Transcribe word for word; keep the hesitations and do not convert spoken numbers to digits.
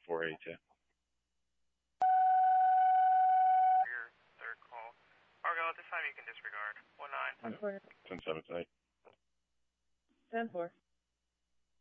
four eighty-two. Your third call. Argo, at this time you can disregard. one nine. ten four. ten seven eight. ten four.